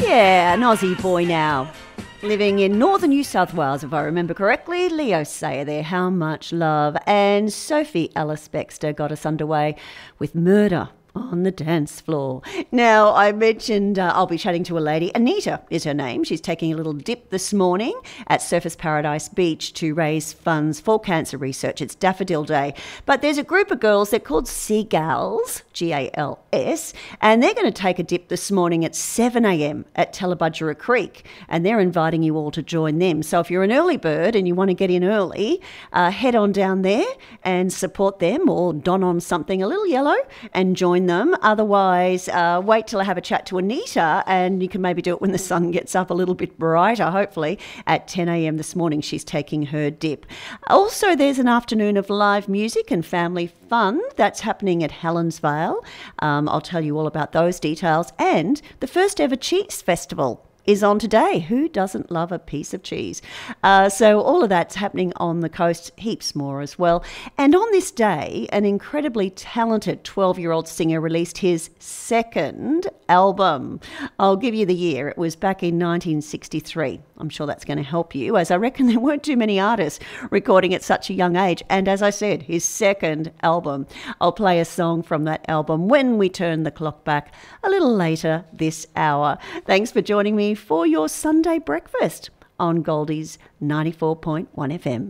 Yeah, an Aussie boy now. Living in northern New South Wales, if I remember correctly. Leo Sayer there, How Much Love. And Sophie Ellis Bextor got us underway with Murder on the Dance Floor. Now, I mentioned I'll be chatting to a lady. Anita is her name. She's taking a little dip this morning at Surfers Paradise Beach to raise funds for cancer research. It's Daffodil Day. But there's a group of girls, they're called Seagals, G-A-L-S, and they're going to take a dip this morning at 7 a.m. at Tallabudgera Creek, and they're inviting you all to join them. So if you're an early bird and you want to get in early, head on down there and support them, or don on something a little yellow and join them. Otherwise, wait till I have a chat to Anita, and you can maybe do it when the sun gets up a little bit brighter, hopefully. At 10 a.m. this morning, she's taking her dip. Also, there's an afternoon of live music and family fun that's happening at Helensvale. I'll tell you all about those details. And the first ever cheese festival is on today. Who doesn't love a piece of cheese? So all of that's happening on the coast, heaps more as well. And on this day, an incredibly talented 12-year-old singer released his second album. I'll give you the year. It was back in 1963. I'm sure that's going to help you, as I reckon there weren't too many artists recording at such a young age. And as I said, his second album. I'll play a song from that album when we turn the clock back a little later this hour. Thanks for joining me for your Sunday breakfast on Goldie's 94.1 FM.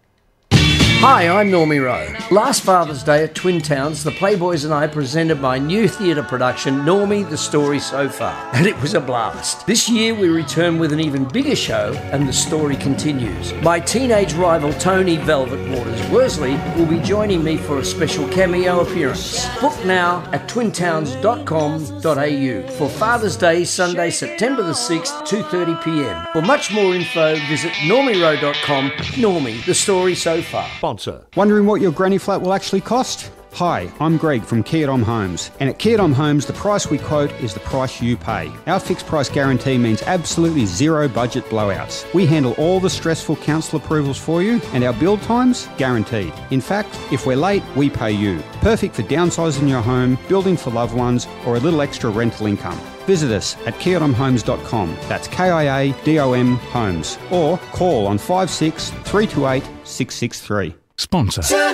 Hi, I'm Normie Rowe. Last Father's Day at Twin Towns, the Playboys and I presented my new theatre production, Normie, The Story So Far, and it was a blast. This year we return with an even bigger show, and the story continues. My teenage rival Tony Velvet Waters Worsley will be joining me for a special cameo appearance. Book now at twintowns.com.au for Father's Day, Sunday, September the 6th, 2:30pm. For much more info, visit normierowe.com. Normie, The Story So Far. Sponsor. Wondering what your granny flat will actually cost? Hi, I'm Greg from Kia Dom Homes, and at Kia Dom Homes the price we quote is the price you pay. Our fixed price guarantee means absolutely zero budget blowouts. We handle all the stressful council approvals for you, and our build times guaranteed. In fact, if we're late, we pay you. Perfect for downsizing your home, building for loved ones, or a little extra rental income. Visit us at kiadomhomes.com. That's KIADOM Homes. Or call on 56 328 663. Sponsor.